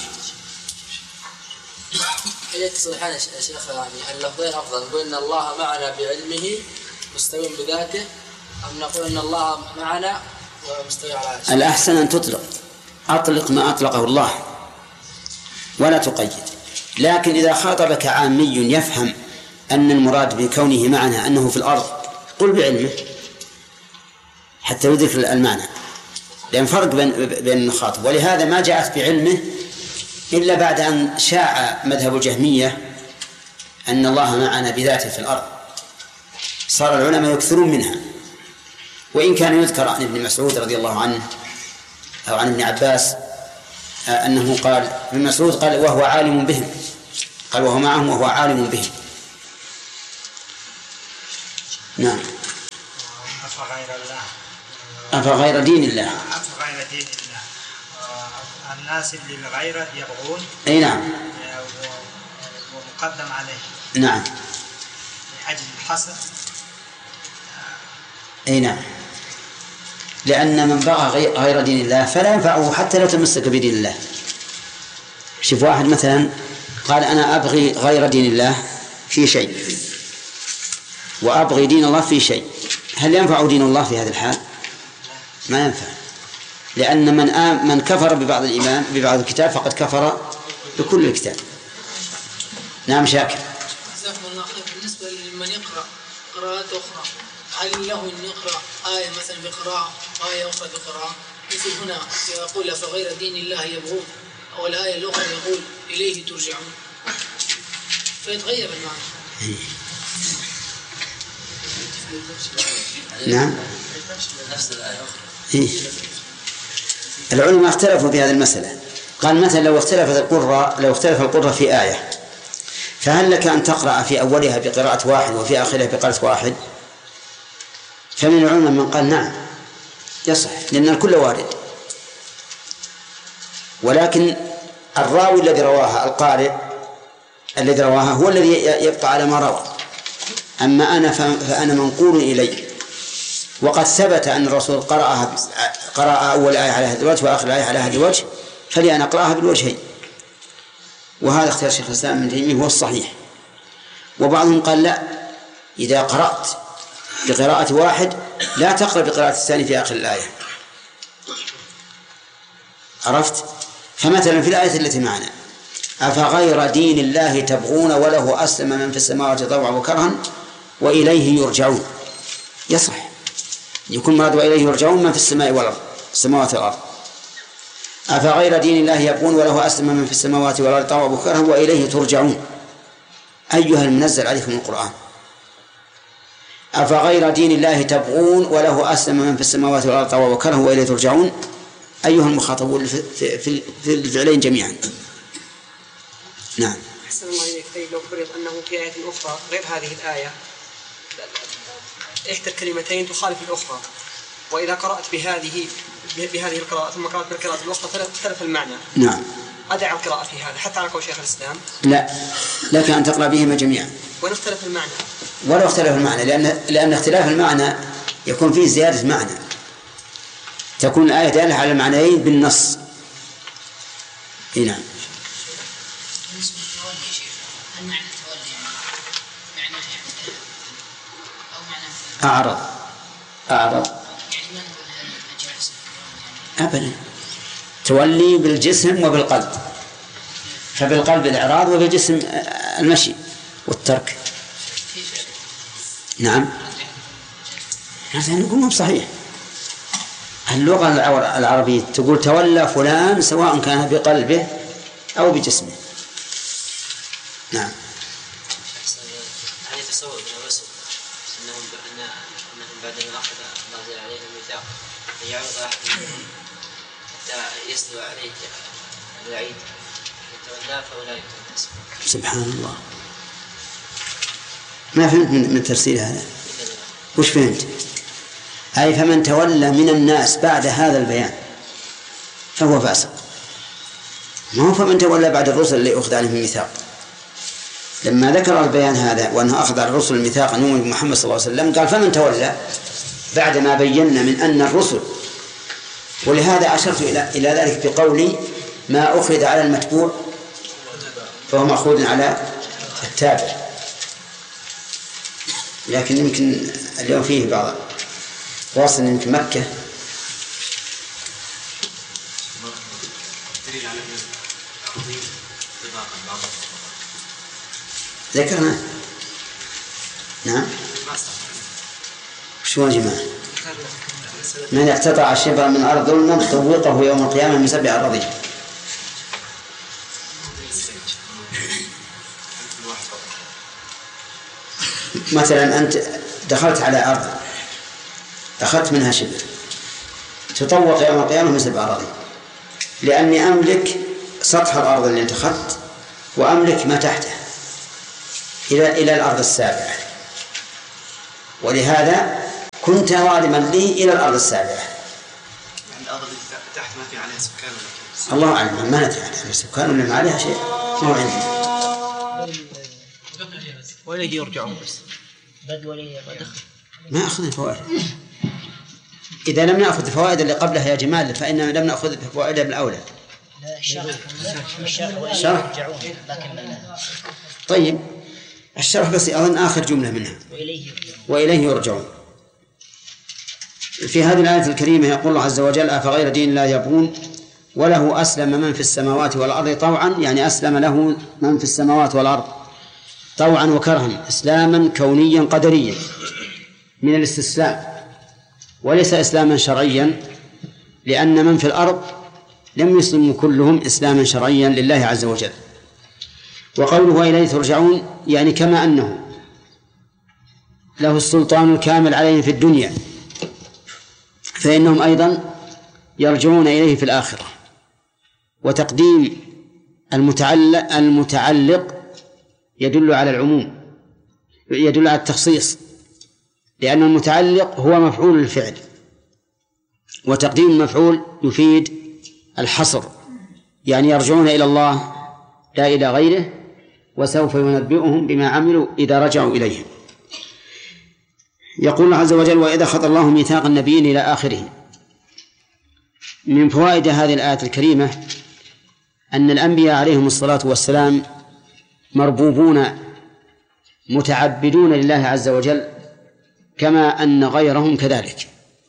هل تصلحان يا شيخ يعني اللفظين أفضل نقول إن الله معنا بعلمه مستوي بذاته أم نقول إن الله معنا ومستوي على عرشه؟ الأحسن أن تطلق أطلق ما أطلقه الله ولا تقيد. لكن إذا خاطبك عامي يفهم أن المراد بكونه معنا أنه في الأرض قل بعلمه حتى يدرك المعنى، لأن فرق بين بين الخاطب. ولهذا ما جاءت بعلمه إلا بعد أن شاع مذهب الجهمية أن الله معنا بذاته في الأرض، صار العلماء يكثرون منها. وإن كان يذكر عن ابن مسعود رضي الله عنه أو عن ابن عباس أنه قال ابن مسعود قال وهو عالم بهم، قال وهو معهم وهو عالم بهم. نعم. أفغير الله أفغير دين الله أفغير دين الله الناس للغيرة يبغون. أي نعم. ومقدم عليه. نعم. لأجل الحصر. أي نعم. لأن من بغى غير دين الله فلا ينفعه حتى لو تمسك بدين الله. شوف واحد مثلا قال أنا أبغي غير دين الله في شيء وأبغي دين الله في شيء، هل ينفع دين الله في هذا الحال؟ ما ينفع، لأن من آم من كفر ببعض الإيمان ببعض الكتاب فقد كفر بكل الكتاب. نعم شاكر. بالنسبة لمن يقرأ قراءات أخرى، هل له أن يقرأ آية مثلا بقراءة وآية أخرى بقراءة؟ مثل هنا يقول فغير دين الله يبغون، أو الآية الأخرى يقول إليه ترجعون، فيتغير المعنى. نعم. نفس الآية إيه؟ العلماء اختلفوا في هذه المسألة. قال مثلا لو اختلفت القرة لو اختلف القرة في آية، فهل لك أن تقرأ في أولها بقراءة واحد وفي آخرها بقراءة واحد؟ فمن العلماء من قال نعم يصح، لأن الكل وارد، ولكن الراوي الذي رواها القارئ الذي رواها هو الذي يبقى على ما روى. أما أنا فأنا منقول إلي، وقد ثبت أن الرسول قرأها قرأ أول آية على هذا الوجه وآخر آية على هذا الوجه، فلي أن أقرأها بالوجهين، وهذا اختيار شيخ الإسلام ابن تيمية هو الصحيح. وبعضهم قال لا، إذا قرأت بقراءة واحد لا تقرأ بقراءة الثاني في آخر الآية. عرفت؟ فمثلا في الآية التي معنا أفغير دين الله تبغون وله أسلم من في السماوات طوعا وكرها وإليه يرجعون، يصح يكون مراد وإليه يرجعون من في السماء والأرض السماوات والأرض. أفغير دين الله يبغون وله أسلم من في السماوات والأرض طوعا وكرها وإليه ترجعون، أيها المنزل عليكم القرآن. أفغير دين الله تبغون وله أسلم من في السماوات والأرض طوعا وكرها وإليه ترجعون، أيها المخاطبون في, في, في الفعلين جميعا. نعم. أحسن الله إليك. طيب لو فرض أنه في آية أخرى غير هذه الآية إحدى الكلمتين تخالف الأخرى، وإذا قرأت بهذه بهذه القراءة ثم قرأت بالقراءة الأخرى اختلف المعنى. نعم. أدع القراءة في هذا حتى على قول شيخ الإسلام؟ لا، لك أن تقرأ بهما جميعا. وإن اختلف المعنى؟ ولو اختلف المعنى، لأن لأن اختلاف المعنى يكون فيه زيادة معنى، تكون الآية دالة على المعنيين بالنص. نعم. أعرض أعرض أبدا، تولي بالجسم وبالقلب، فبالقلب الإعراض وبالجسم المشي والترك. نعم. هذا نقول مو صحيح. اللغة العربية تقول تولى فلان سواء كان بقلبه أو بجسمه. نعم. هل يتصور من الرسل أنهم أنهم بعدما أخذ الله عليهم الميثاق أن يعرض أحد منهم حتى يسلو عليه الوعيد يتولى فأولئك الناس؟ سبحان الله، ما فهمت من تفسير هذا. وش فهمت؟ أي فمن تولى من الناس بعد هذا البيان فهو فاسق، ما هو فمن تولى بعد الرسل اللي أخذ عليهم الميثاق. لما ذكر البيان هذا وأنه أخذ على الرسل الميثاق أن يؤمنوا بمحمد صلى الله عليه وسلم قال فمن تولى بعد ما بينا من أن الرسل، ولهذا أشرت إلى إلى ذلك بقولي ما أخذ على المتبوع فهو مأخوذ على التابع. لكن يمكن اليوم فيه بعض واصل يمكن مكة ذكرنا. نعم. شو يا جماعة؟ من اقتطع شبرا من أرض ظلما طوقه يوم القيامة من سبع أراضين. مثلا أنت دخلت على أرض أخذت منها شبر تطوق يوم القيامة من سبع أراضين، لأني أملك سطح الأرض اللي أنت أخذت وأملك ما تحته إلى إلى الأرض السابعة، ولهذا كنت ظالما لي إلى الأرض السابعة. يعني الأرض اللي تحت ما في عليها سكان ولا الله أعلم ما ندري عنها بس كانوا من عليها شيء ما هو عندي. وإليه يرجعون بس بد ولي ودخل ما أخذنا فوائد. إذا لم نأخذ الفوائد اللي قبلها يا جمال فإننا لم نأخذ فوائدها بالأولى. الشرح طيب الشرح بس أظن آخر جملة منها وإليه يرجعون. في هذه الآية الكريمة يقول الله عز وجل أفغير دين الله يبغون وله أسلم من في السماوات والأرض طوعا، يعني أسلم له من في السماوات والأرض طوعا وكرها، إسلاما كونيا قدريا من الاستسلام، وليس إسلاما شرعيا، لأن من في الأرض لم يسلموا كلهم إسلاما شرعيا لله عز وجل. وقوله وإليه ترجعون يعني كما أنه له السلطان الكامل عليهم في الدنيا فإنهم أيضا يرجعون إليه في الآخرة. وتقديم المتعلق, المتعلق يدل على العموم، يدل على التخصيص، لأن المتعلق هو مفعول الفعل، وتقديم المفعول يفيد الحصر، يعني يرجعون إلى الله لا إلى غيره، وسوف ينبئهم بما عملوا إذا رجعوا إليه. يقول الله عز وجل وإذا أخذ الله ميثاق النبيين إلى آخره. من فوائد هذه الآية الكريمة أن الأنبياء عليهم الصلاة والسلام مربوبون متعبدون لله عز وجل كما أن غيرهم كذلك.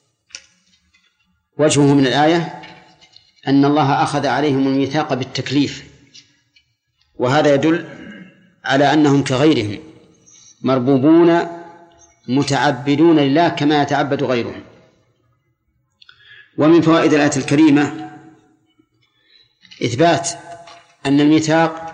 وجهه من الآية أن الله أخذ عليهم الميثاق بالتكليف، وهذا يدل على أنهم كغيرهم مربوبون متعبدون لله كما يتعبد غيرهم. ومن فوائد الآية الكريمة إثبات أن الميثاق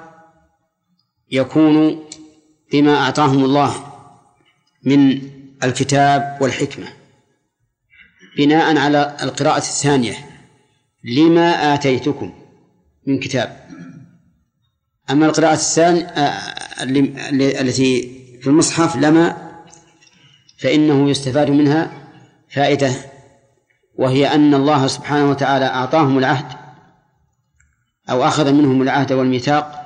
يكون بما أعطاهم الله من الكتاب والحكمة، بناء على القراءة الثانية لما آتيتكم من كتاب. أما القراءة الثانية التي في المصحف لما، فإنه يستفاد منها فائدة، وهي أن الله سبحانه وتعالى أعطاهم العهد أو أخذ منهم العهد والميثاق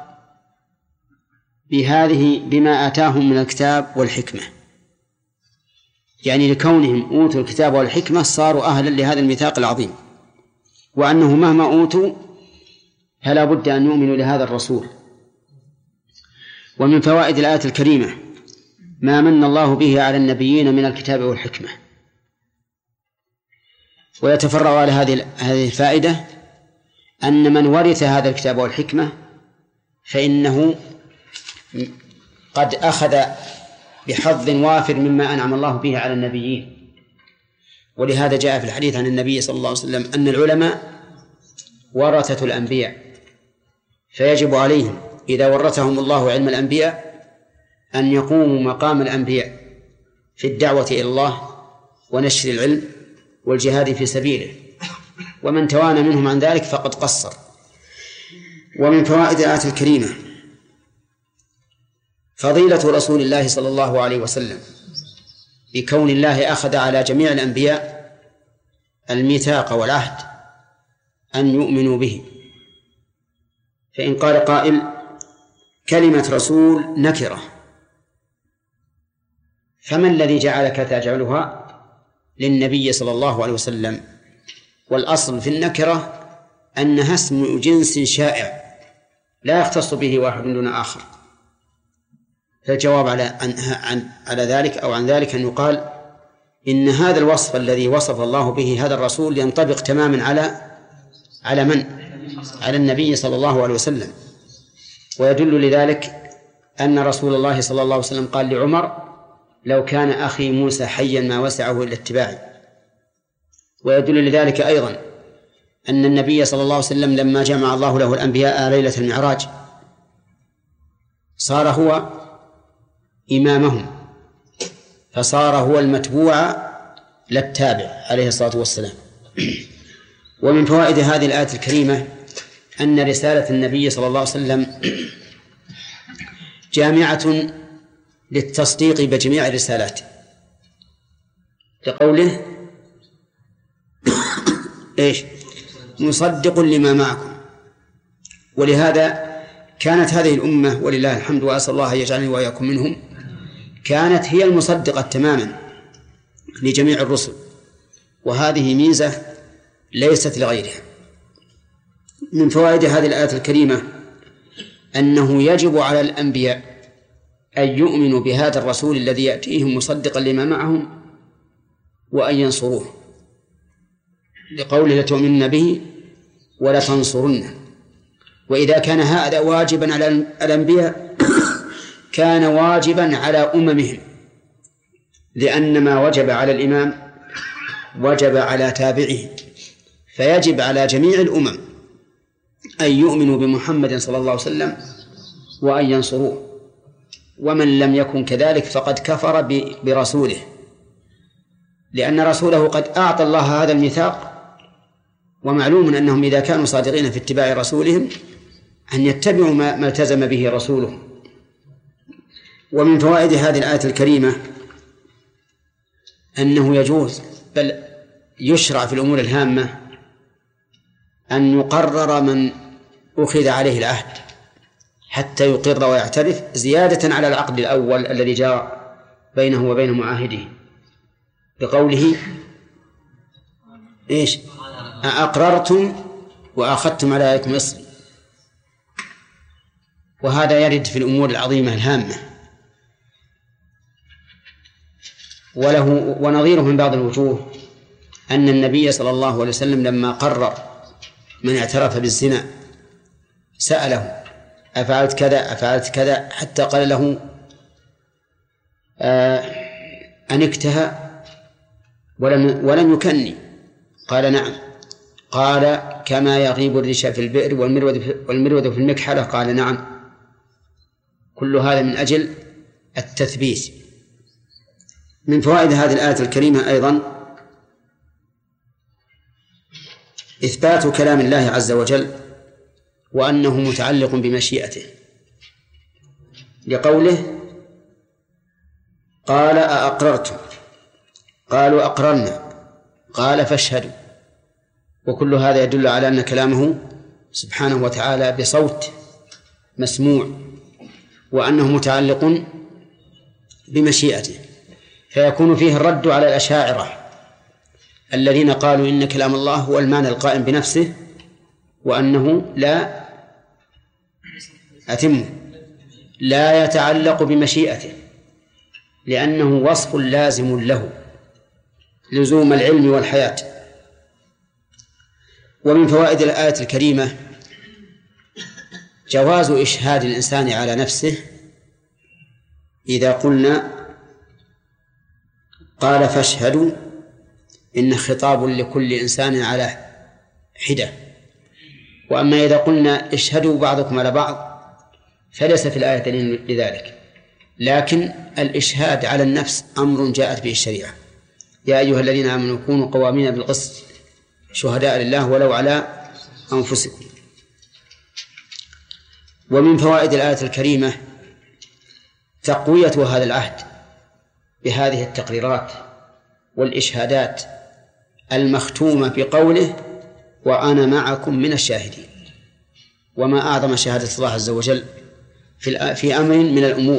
بهذه بما آتاهم من الكتاب والحكمة، يعني لكونهم أوتوا الكتاب والحكمة صاروا أهلا لهذا الميثاق العظيم، وأنه مهما أوتوا فلا بد أن يؤمنوا لهذا الرسول. ومن فوائد الآية الكريمة ما من الله به على النبيين من الكتاب والحكمة. ويتفرع على هذه هذه الفائدة أن من ورث هذا الكتاب والحكمة فإنه قد أخذ بحظ وافر مما أنعم الله به على النبيين. ولهذا جاء في الحديث عن النبي صلى الله عليه وسلم أن العلماء ورثة الأنبياء، فيجب عليهم إذا ورثهم الله علم الأنبياء أن يقوموا مقام الأنبياء في الدعوة إلى الله ونشر العلم والجهاد في سبيله، ومن توانى منهم عن ذلك فقد قصر. ومن فوائد الآية الكريمة فضيلة رسول الله صلى الله عليه وسلم بكون الله أخذ على جميع الأنبياء الميثاق والعهد أن يؤمنوا به. فإن قال قائل كلمة رسول نكرة، فما الذي جعلك تجعلها للنبي صلى الله عليه وسلم؟ والأصل في النكرة أنها اسم جنس شائع لا يختص به واحد دون آخر. فالجواب على عن على ذلك أو عن ذلك أن يقال إن هذا الوصف الذي وصف الله به هذا الرسول ينطبق تماما على على من؟ على النبي صلى الله عليه وسلم. ويدل لذلك أن رسول الله صلى الله عليه وسلم قال لعمر لو كان أخي موسى حيا ما وسعه إلا اتباعي. ويدل لذلك أيضا أن النبي صلى الله عليه وسلم لما جمع الله له الأنبياء ليلة المعراج صار هو إمامهم، فصار هو المتبوع للتابع عليه الصلاة والسلام. ومن فوائد هذه الآية الكريمة أن رسالة النبي صلى الله عليه وسلم جامعة للتصديق بجميع الرسالات، لقوله إيش؟ مصدق لما معكم، ولهذا كانت هذه الأمة ولله الحمد وأسأل الله أن يجعلني وإياكم منهم، كانت هي المصدقة تماما لجميع الرسل، وهذه ميزة ليست لغيرها. من فوائد هذه الآية الكريمة أنه يجب على الأنبياء أن يؤمنوا بهذا الرسول الذي يأتيهم مصدقا لما معهم وأن ينصروه، لقوله لتؤمنن به ولتنصرنه. وإذا كان هذا واجبا على الأنبياء كان واجبا على أممهم، لأن ما وجب على الإمام وجب على تابعه، فيجب على جميع الأمم أن يؤمنوا بمحمد صلى الله عليه وسلم وأن ينصروه، ومن لم يكن كذلك فقد كفر برسوله، لأن رسوله قد أعطى الله هذا الميثاق. ومعلوم أنهم إذا كانوا صادقين في اتباع رسولهم أن يتبعوا ما التزم به رسوله. ومن فوائد هذه الآية الكريمة أنه يجوز بل يشرع في الأمور الهامة أن يقرر من أخذ عليه العهد حتى يقر ويعترف، زيادة على العقد الأول الذي جاء بينه وبين معاهده، بقوله إيش؟ أقررتم وأخذتم عليكم إصري. وهذا يرد في الأمور العظيمة الهامة. وله ونظيره من بعض الوجوه أن النبي صلى الله عليه وسلم لما قرر من اعترف بالزنا سأله أفعلت كذا أفعلت كذا، حتى قال له آه أنكتها ولم, ولم يكني؟ قال نعم. قال كما يغيب الريش في البئر والمرود في المكحلة؟ قال نعم. كل هذا من أجل التثبيت. من فوائد هذه الآية الكريمة أيضا إثبات كلام الله عز وجل وأنه متعلق بمشيئته، لقوله قال أأقررتم؟ قالوا أقررنا. قال فاشهدوا. وكل هذا يدل على أن كلامه سبحانه وتعالى بصوت مسموع، وأنه متعلق بمشيئته، فيكون فيه الرد على الأشاعرة الذين قالوا إن كلام الله هو المعنى القائم بنفسه وأنه لا أتم لا يتعلق بمشيئته، لأنه وصف لازم له لزوم العلم والحياة. ومن فوائد الآية الكريمة جواز إشهاد الإنسان على نفسه إذا قلنا قال فاشهدوا، إن خطاب لكل إنسان على حدة. وأما إذا قلنا اشهدوا بعضكم على بعض فليس في الآية دليل لذلك، لكن الإشهاد على النفس أمر جاءت به الشريعة. يا أيها الذين آمنوا كونوا قوامين بالقسط شهداء لله ولو على أنفسكم. ومن فوائد الآية الكريمة تقوية هذا العهد بهذه التقريرات والإشهادات المختومة بقوله وأنا معكم من الشاهدين. وما أعظم شهادة الله عز وجل في في أمر من الأمور.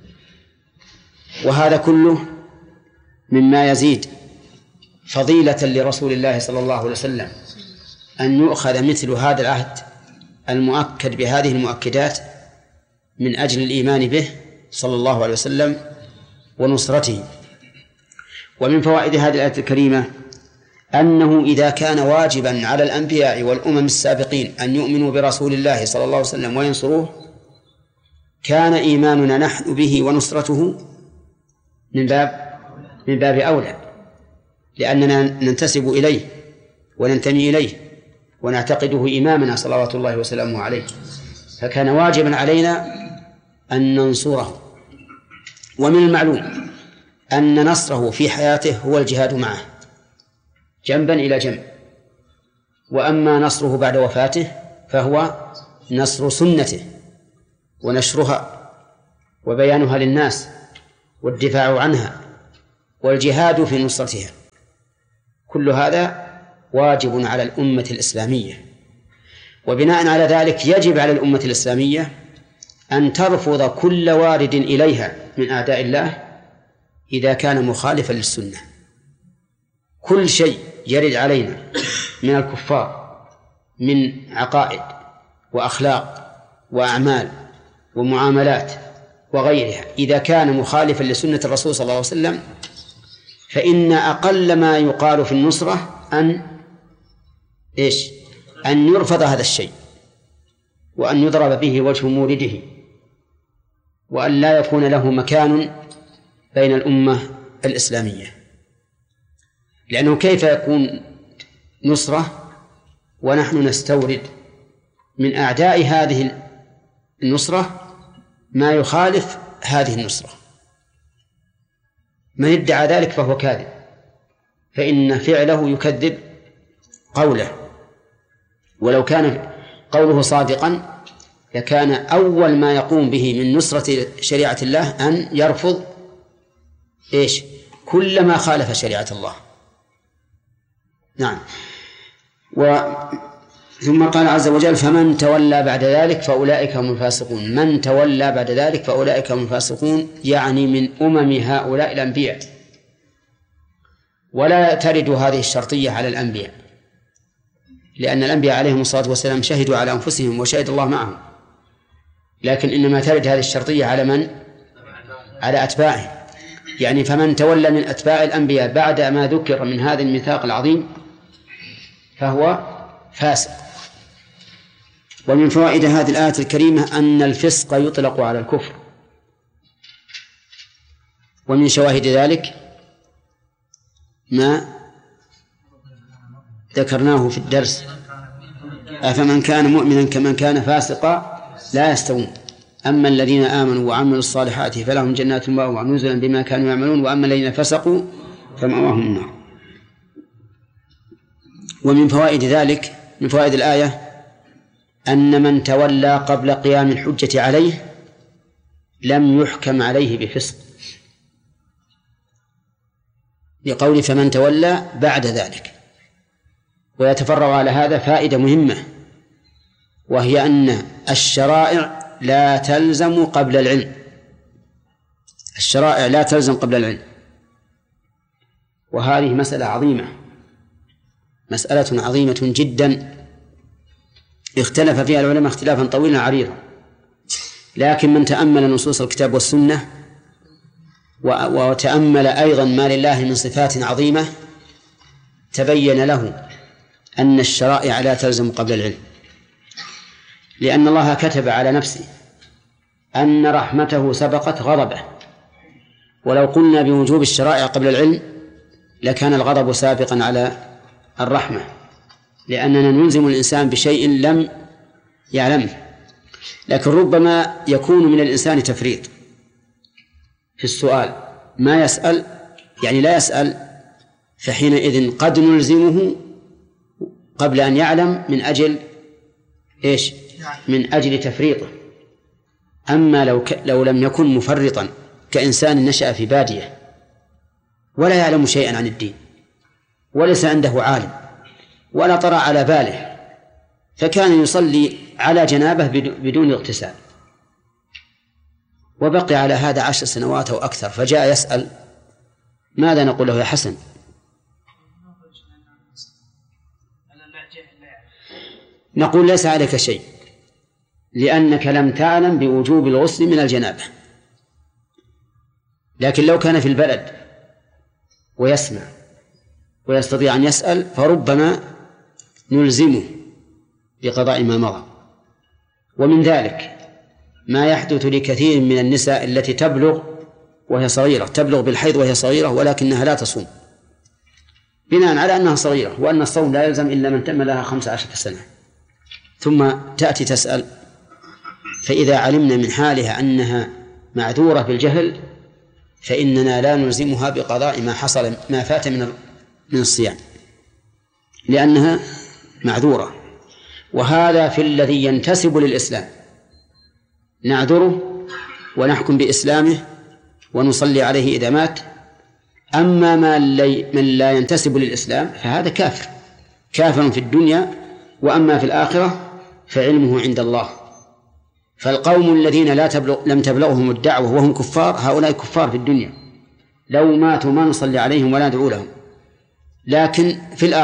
وهذا كله مما يزيد فضيلة لرسول الله صلى الله عليه وسلم أن يؤخذ مثل هذا العهد المؤكد بهذه المؤكدات من أجل الإيمان به صلى الله عليه وسلم ونصرته. ومن فوائد هذه الآية الكريمة أنه إذا كان واجبا على الأنبياء والأمم السابقين أن يؤمنوا برسول الله صلى الله عليه وسلم وينصروه، كان إيماننا نحن به ونصرته من باب من باب أولى، لأننا ننتسب إليه وننتمي إليه ونعتقده إمامنا صلوات الله وسلامه عليه، فكان واجبا علينا أن ننصره. ومن المعلوم أن نصره في حياته هو الجهاد معه جنبا إلى جنب، وأما نصره بعد وفاته فهو نصر سنته ونشرها وبيانها للناس والدفاع عنها والجهاد في نصرتها. كل هذا واجب على الأمة الإسلامية. وبناء على ذلك يجب على الأمة الإسلامية أن ترفض كل وارد إليها من أعداء الله إذا كان مخالفا للسنة. كل شيء يرد علينا من الكفار من عقائد وأخلاق وأعمال ومعاملات وغيرها إذا كان مخالفا لسنة الرسول صلى الله عليه وسلم فإن أقل ما يقال في النصرة أن إيش؟ أن يرفض هذا الشيء وأن يضرب به وجه مورده وأن لا يكون له مكان بين الأمة الإسلامية. لأنه كيف يكون نصرة ونحن نستورد من أعداء هذه النصرة ما يخالف هذه النصرة؟ من ادعى ذلك فهو كاذب، فإن فعله يكذب قوله، ولو كان قوله صادقا لكان أول ما يقوم به من نصرة شريعة الله أن يرفض إيش؟ كل ما خالف شريعة الله. نعم. و ثم قال عز وجل فمن تولى بعد ذلك فأولئك هم الفاسقون. من تولى بعد ذلك فأولئك هم الفاسقون يعني من أمم هؤلاء الأنبياء، ولا ترد هذه الشرطية على الأنبياء، لأن الأنبياء عليهم الصلاة والسلام شهدوا على أنفسهم وشهد الله معهم، لكن إنما ترد هذه الشرطية على من؟ على أتباعهم. يعني فمن تولى من أتباع الأنبياء بعد ما ذكر من هذا الميثاق العظيم فهو فاسق. ومن فوائد هذه الآية الكريمة أن الفسق يطلق على الكفر. ومن شواهد ذلك ما ذكرناه في الدرس أفمن كان مؤمنا كمن كان فاسقا لا يستوون أما الذين آمنوا وعملوا الصالحات فلهم جنات المأوى نزلا بما كانوا يعملون وأما الذين فسقوا فمأواهم النار. ومن فوائد ذلك من فوائد الآية أن من تولى قبل قيام الحجة عليه لم يحكم عليه بفسق، لقول فمن تولى بعد ذلك. ويتفرع على هذا فائدة مهمة، وهي أن الشرائع لا تلزم قبل العلم. الشرائع لا تلزم قبل العلم، وهذه مسألة عظيمة، مسألة عظيمة جدا اختلف فيها العلماء اختلافا طويلا عريضا، لكن من تأمل نصوص الكتاب والسنة وتأمل أيضا ما لله من صفات عظيمة تبين له أن الشرائع لا تلزم قبل العلم، لأن الله كتب على نفسه أن رحمته سبقت غضبه، ولو قلنا بوجوب الشرائع قبل العلم لكان الغضب سابقا على الرحمة، لأننا نلزم الإنسان بشيء لم يعلمه. لكن ربما يكون من الإنسان تفريط في السؤال، ما يسأل يعني لا يسأل، فحينئذ قد نلزمه قبل أن يعلم من أجل إيش؟ من أجل تفريطه. أما لو ك... لو لم يكن مفرطا كإنسان نشأ في بادية ولا يعلم شيئا عن الدين وليس عنده عالم ولا طرأ على باله، فكان يصلي على جنابه بدون اغتسال وبقي على هذا عشر سنوات أو أكثر، فجاء يسأل، ماذا نقول له يا حسن؟ نقول ليس عليك شيء، لأنك لم تعلم بوجوب الغسل من الجنابة. لكن لو كان في البلد ويسمع ويستطيع أن يسأل فربما نلزمه بقضاء ما مضى. ومن ذلك ما يحدث لكثير من النساء التي تبلغ وهي صغيرة، تبلغ بالحيض وهي صغيرة ولكنها لا تصوم، بناء على أنها صغيرة وأن الصوم لا يلزم إلا من تم لها خمس عشرة سنة، ثم تأتي تسأل، فإذا علمنا من حالها أنها معذورة بالجهل فإننا لا نلزمها بقضاء ما حصل ما فات من من الصيام لأنها معذورة. وهذا في الذي ينتسب للإسلام، نعذره ونحكم بإسلامه ونصلي عليه إذا مات. أما من لا ينتسب للإسلام فهذا كافر، كافر في الدنيا، وأما في الآخرة فعلمه عند الله. فالقوم الذين لا تبلغ لم تبلغهم الدعوة وهم كفار هؤلاء كفار في الدنيا، لو ماتوا ما نصلي عليهم ولا ندعو لهم، لكن في الآخرة